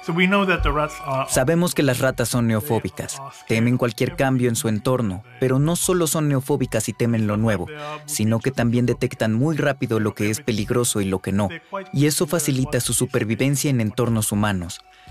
Sabemos que las ratas son neofóbicas, temen cualquier cambio en su entorno, pero no solo son neofóbicas y temen lo nuevo, sino que también detectan muy rápido lo que es peligroso y lo que no, y eso facilita su supervivencia en entornos humanos.